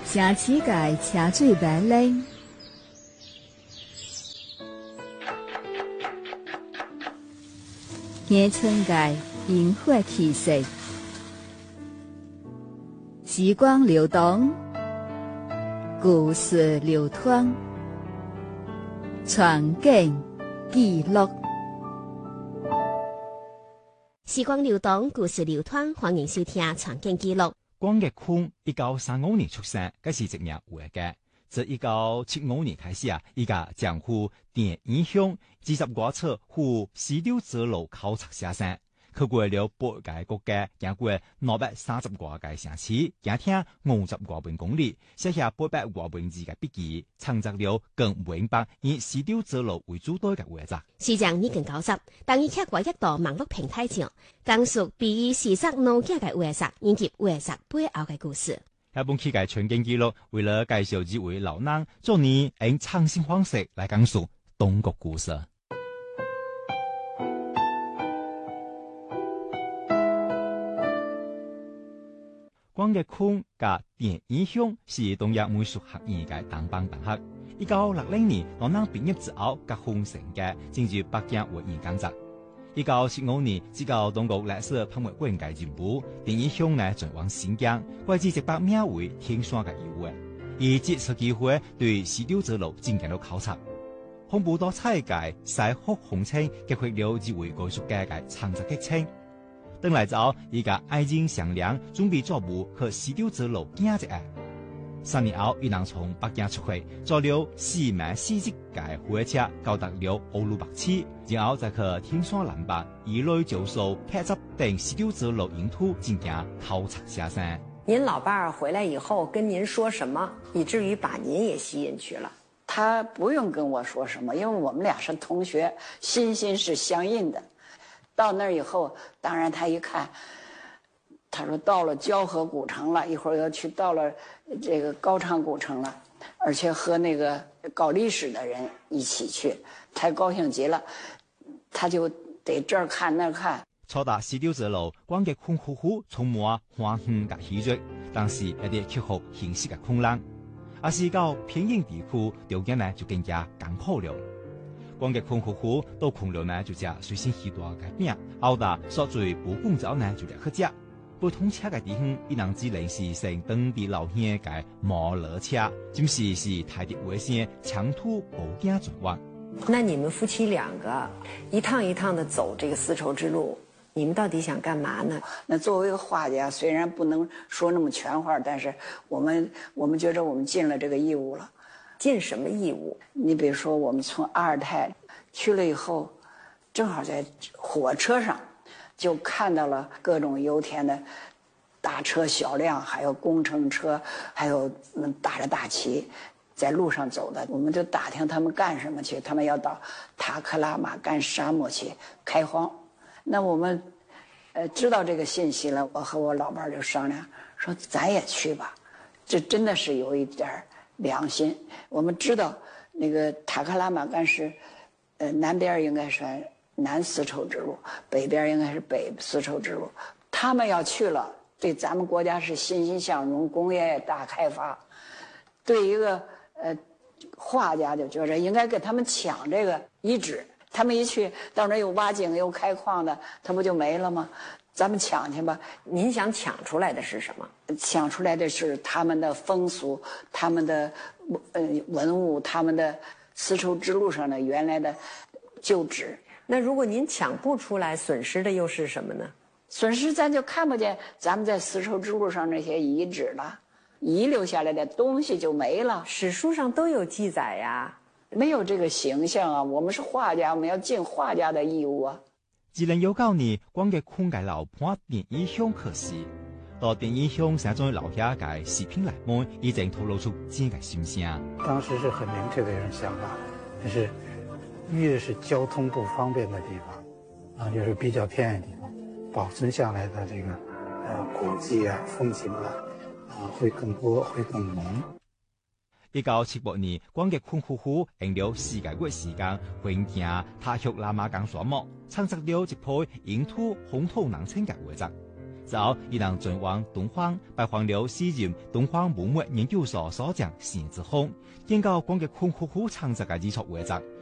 城市界车水马龙，乡村界烟火气息，时光流动，故事流淌，传景记录。 时光流动，故事流淌，欢迎收听《传景记录》。 光岳坤1935年出生，佢是一名畫家。自1975年開始伊家將赴電影鄉20多處赴絲綢之路考察寫生，去過了8個國家，行過230多個城市，行聽50多萬公里，寫下800多萬字嘅筆記，創作了近500以絲綢之路為主題嘅畫作。 時長已經90，但伊卻過一道網絡平台上，講述比伊視察農家嘅畫作以及畫作背後嘅故事。 一本期嘅傳景記錄，為了介紹這位老人，做你用創新方式來講述東國故事。光岳坤嘅電影鄉是東亞美術學院嘅當班同學。1960年，老人畢業之後，結婚成家，進入北京畫院工作。1975年，只到中國歷史博物館嘅進步，電影鄉呢轉往新疆，歸至一百名為天山嘅遊玩，以借此機會對絲綢之路進行了考察。豐富多彩嘅西北風情，激發了這位藝術家嘅創作激情。等來之後，伊個愛情商量，準備做部去絲綢之路行一下。3年後，伊能從北京出發，坐了4晚4日嘅火車，到達了歐魯白區，然後再去天山南北一類就數拍攝等絲綢之路沿途進行考察寫生。 您老伴兒回來以後跟您說什麼，以至於把您也吸引去了？ 他不用跟我說什麼，因為我們倆是同學，心是相印的。到那兒以後，當然他一看，他說到了交河古城了，一會兒要去到了這個高昌古城了，而且和那個搞歷史的人一起去，太高興極了，他就得這兒看那兒看。 初達絲綢之路，光岳坤夫婦充滿歡喜嘅喜悅，但是一啲克服現實嘅困難，而是到偏遠地區條件呢就更加艱苦了。光岳坤夫婦到窮了呢就食隨身攜帶嘅餅，熬大所最不工之後呢就嚟去食。不通車嘅地方，伊能只能是乘當地老鄉嘅摩托車，就是太的危險，長途步行轉彎。 那你們夫妻兩個一趟一趟的走這個絲綢之路，你們到底想幹嘛呢？ 那作為一個畫家，雖然不能說那麼全話，但是我們覺得我們盡了這個義務了。 盡什麼義務？ 你比如說，我們從阿爾泰去了以後，正好在火車上就看到了各種油田的大車小輛，還有工程車，還有打着大旗在路上走的。我們就打聽他們幹什麼去，他們要到塔克拉瑪干沙漠去開荒。那我們知道這個信息了，我和我老伴就商量說，咱也去吧。這真的是有一點良心。我們知道那個塔克拉瑪干是南邊應該算南絲綢之路，北邊應該是北絲綢之路。他們要去了，對咱們國家是欣欣向榮，工業大開發。對一個畫家就覺得應該給他們搶這個遺址。他們一去到那有挖井有開礦的，他不就沒了嗎？咱們搶去吧。 您想搶出來的是什麼？ 搶出來的是他們的風俗，他們的文物，他們的絲綢之路上的原來的舊址。 那如果您搶不出來，損失的又是什麼呢？ 損失咱就看不見咱們在絲綢之路上那些遺址了，遺留下來的東西就沒了。 史書上都有記載呀。 沒有這個形象啊！我們是畫家，我們要盡畫家的義務啊。 2019年，光岳坤嘅老伴電影鄉去世，到電影鄉寫咗留下嘅視頻來問，已經透露出自己嘅心聲。 當時是很明確的一種想法，就是越是交通不方便的地方，啊，就是比較偏遠地方，保存下來的這個古跡啊、風景啊，會更多，會更濃。 1978年，光岳坤夫婦用了4個月時間，橫行塔克拉瑪干沙漠，創作了一批沿途風土人情嘅畫作。 之後伊能轉往東方，拜訪了時任東方文物研究所所長邢志峰，見到光嘅坤虎虎창작嘅基礎畫作，